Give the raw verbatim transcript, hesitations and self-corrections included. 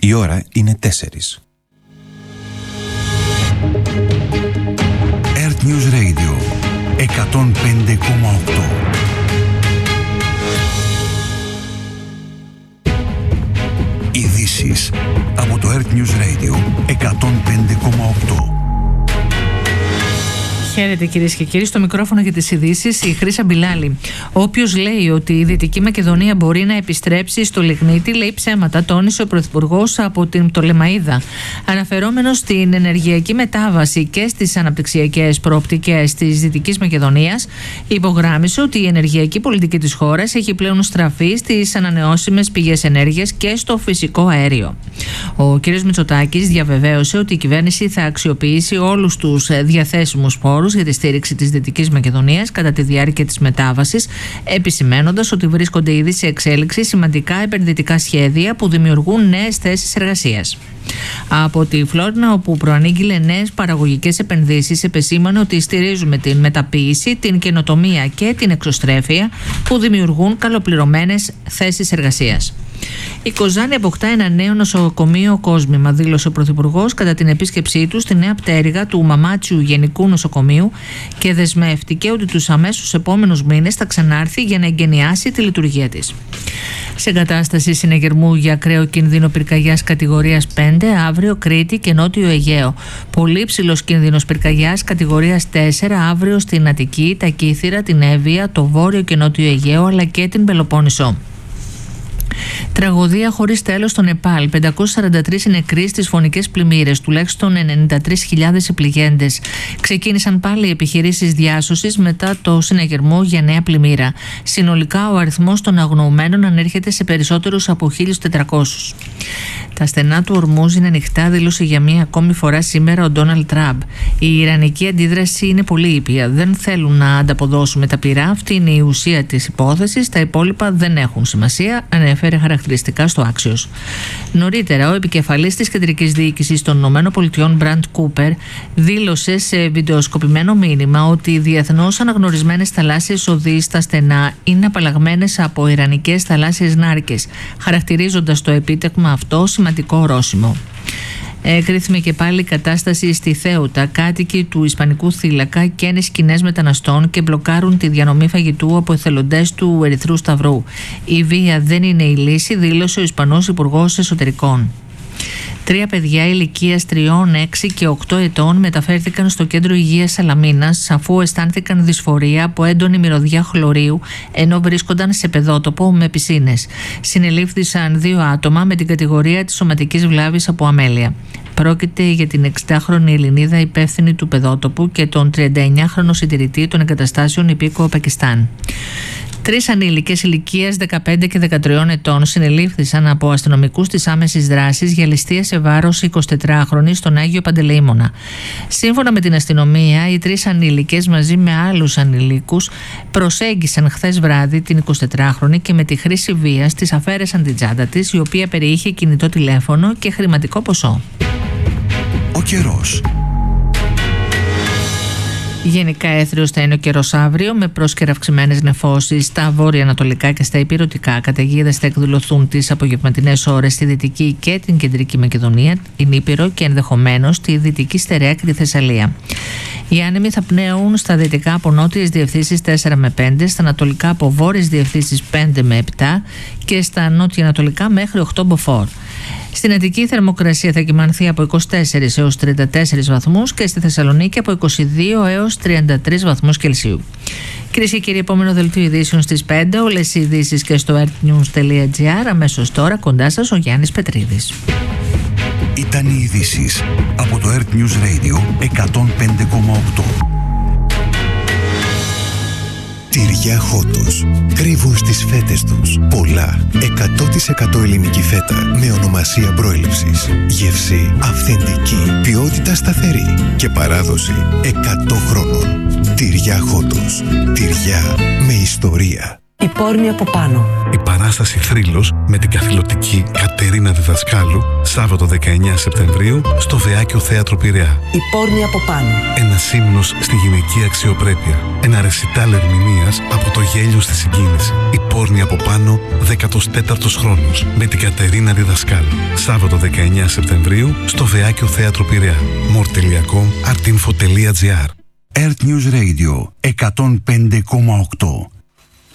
Η ώρα είναι τέσσερις. Earth News Radio εκατόν πέντε κόμμα οκτώ. Ειδήσεις από το Earth News Radio εκατόν πέντε κόμμα οκτώ. Χαίρετε κυρίες και κύριοι, στο μικρόφωνο για τις ειδήσεις η Χρύσα Μπιλάλη. Όποιος λέει ότι η Δυτική Μακεδονία μπορεί να επιστρέψει στο λιγνίτη λέει ψέματα, τόνισε ο Πρωθυπουργός από την Πτολεμαΐδα. Αναφερόμενος στην ενεργειακή μετάβαση και στις αναπτυξιακές προοπτικές της Δυτικής Μακεδονίας, υπογράμμισε ότι η ενεργειακή πολιτική της χώρας έχει πλέον στραφεί στις ανανεώσιμες πηγές ενέργειας και στο φυσικό αέριο. Ο κ. Μητσοτάκης διαβεβαίωσε ότι η κυβέρνηση θα αξιοποιήσει όλους τους διαθέσιμους πόρους για τη στήριξη της Δυτικής Μακεδονίας κατά τη διάρκεια της μετάβασης, επισημένοντας ότι βρίσκονται ήδη σε εξέλιξη σημαντικά επενδυτικά σχέδια που δημιουργούν νέες θέσεις εργασίας. Από τη Φλόρινα, όπου προανήγγειλε νέες παραγωγικές επενδύσεις, επεσήμανε ότι στηρίζουμε την μεταποίηση, την καινοτομία και την εξωστρέφεια που δημιουργούν καλοπληρωμένες θέσεις εργασίας. Η Κοζάνη αποκτά ένα νέο νοσοκομείο κόσμημα, δήλωσε ο Πρωθυπουργός κατά την επίσκεψή του στη νέα πτέρυγα του Μαμάτσιου Γενικού Νοσοκομείου και δεσμεύτηκε ότι τους αμέσως επόμενους μήνες θα ξανάρθει για να εγκαινιάσει τη λειτουργία της. Σε εγκατάσταση συνεγερμού για ακραίο κίνδυνο πυρκαγιάς κατηγορίας πέντε, αύριο Κρήτη και Νότιο Αιγαίο. Πολύ ψηλός κίνδυνος πυρκαγιάς κατηγορίας τέσσερα, αύριο στην Αττική, τα Κύθυρα, την Εύβοια, το Βόρειο και Νότιο Αιγαίο αλλά και την Πελοπόννησο. Τραγωδία χωρίς τέλος στο Νεπάλ. πεντακόσιοι σαράντα τρεις νεκροί στις φωνικές πλημμύρες, τουλάχιστον ενενήντα τρεις χιλιάδες οι πληγέντες. Ξεκίνησαν πάλι οι επιχειρήσεις διάσωσης μετά το συναγερμό για νέα πλημμύρα. Συνολικά ο αριθμός των αγνοωμένων ανέρχεται σε περισσότερους από χίλιους τετρακόσιους. Τα στενά του Ορμούζ είναι ανοιχτά, δήλωσε για μία ακόμη φορά σήμερα ο Ντόναλντ Τραμπ. Η ιρανική αντίδραση είναι πολύ ήπια. Δεν θέλουν να ανταποδώσουμε τα πυρά. Αυτή είναι η ουσία της υπόθεσης. Τα υπόλοιπα δεν έχουν σημασία, ανέφερε χαρακτηριστικά στο Άξιος. Νωρίτερα, ο επικεφαλής της κεντρικής διοίκησης των ΗΠΑ, Μπραντ Κούπερ, δήλωσε σε βιντεοσκοπημένο μήνυμα ότι οι διεθνώς αναγνωρισμένες θαλάσσιες οδοί στα στενά είναι απαλλαγμένες από ιρανικές θαλάσσιες νάρκες, χαρακτηρίζοντας το επίτευγμα αυτό σημαντικό ορόσημο. Εκρίθμη και πάλι η κατάσταση στη Θέουτα. Κάτοικοι του Ισπανικού θύλακα καίνε σκηνές μεταναστών και μπλοκάρουν τη διανομή φαγητού από εθελοντές του Ερυθρού Σταυρού. Η βία δεν είναι η λύση, δήλωσε ο Ισπανός Υπουργός Εσωτερικών. Τρία παιδιά ηλικίας τριών, έξι και οκτώ ετών μεταφέρθηκαν στο κέντρο υγείας Σαλαμίνας αφού αισθάνθηκαν δυσφορία από έντονη μυρωδιά χλωρίου ενώ βρίσκονταν σε παιδότοπο με πισίνες. Συνελήφθησαν δύο άτομα με την κατηγορία της σωματικής βλάβης από αμέλεια. Πρόκειται για την εξηντάχρονη Ελληνίδα υπεύθυνη του παιδότοπου και τον τριάντα εννιάχρονο συντηρητή των εγκαταστάσεων υπήκοο Πακιστάν. Τρεις ανήλικες ηλικίας δεκαπέντε και δεκατρία ετών συνελήφθησαν από αστυνομικούς της άμεσης δράσης για ληστεία σε βάρος εικοσιτετράχρονης στον Άγιο Παντελεήμονα. Σύμφωνα με την αστυνομία, οι τρεις ανήλικες μαζί με άλλους ανηλίκους προσέγγισαν χθες βράδυ την εικοσιτετράχρονη και με τη χρήση βίας της αφαίρεσαν την τσάντα της, η οποία περιείχε κινητό τηλέφωνο και χρηματικό ποσό. Ο καιρός. Γενικά έθριος θα είναι ο καιρός αύριο με πρόσκαιρα αυξημένες νεφώσεις στα βόρεια-ανατολικά και στα υπηρετικά. Καταιγίδες θα εκδηλωθούν τις απογευματινές ώρες στη Δυτική και την Κεντρική Μακεδονία, την Ήπειρο και ενδεχομένως τη Δυτική Στερεά και τη Θεσσαλία. Οι άνεμοι θα πνέουν στα δυτικά από νότιες διευθύνσεις τέσσερα με πέντε, στα ανατολικά από βόρειες διευθύνσεις πέντε με επτά και στα νότια-ανατολικά μέχρι οκτώ μποφόρ. Στην Αττική η θερμοκρασία θα κυμανθεί από είκοσι τέσσερις έως τριάντα τέσσερις βαθμούς και στη Θεσσαλονίκη από είκοσι δύο έως τριάντα τρεις βαθμούς Κελσίου. Κυρίες και κύριοι, επόμενο δελτίο ειδήσεων στις πέντε. Όλες οι ειδήσεις και στο earthnews τελεία gr. Αμέσως τώρα κοντά σας ο Γιάννης Πετρίδης. Ήταν οι ειδήσεις από το Earth News Radio εκατόν πέντε κόμμα οκτώ. Τυριά Χότος. Κρύβουν στις φέτες τους πολλά. εκατό τοις εκατό ελληνική φέτα με ονομασία προέλευσης. Γεύση αυθεντική. Ποιότητα σταθερή. Και παράδοση εκατό χρόνων. Τυριά Χότος. Τυριά με ιστορία. Η πόρνη από πάνω. Η παράσταση Θρύλος με την καθηλωτική Κατερίνα Διδασκάλου, Σάββατο δεκαεννέα Σεπτεμβρίου στο Βεάκιο Θέατρο Πειραιά. Η πόρνη από πάνω. Ένας ύμνος στη γυναική αξιοπρέπεια. Ένα ρεσιτάλ ερμηνείας από το γέλιο στη συγκίνηση. Η πόρνη από πάνω, δέκατος τέταρτος χρόνος με την Κατερίνα Διδασκάλου. Σάββατο δεκαεννέα Σεπτεμβρίου στο Βεάκιο Θέατρο Πειραιά. μορ τελεία κομ, artinfo τελεία gr. Earth News Radio εκατόν πέντε κόμμα οκτώ.